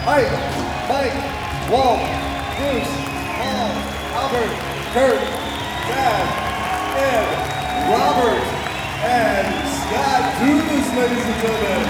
Mike, Walt, Bruce, Paul, Albert, Kurt, Dad, Ed, Robert, and Scott. Do this, ladies and gentlemen.